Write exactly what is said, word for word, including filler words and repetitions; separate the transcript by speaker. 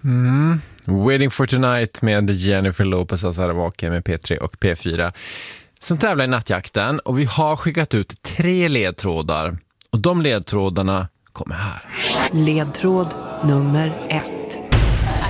Speaker 1: Mm. Waiting for Tonight med Jennifer Lopez och Sara Wahlke med P tre och P fyra som tävlar i nattjakten, och vi har skickat ut tre ledtrådar och de ledtrådarna kommer här.
Speaker 2: Ledtråd nummer ett.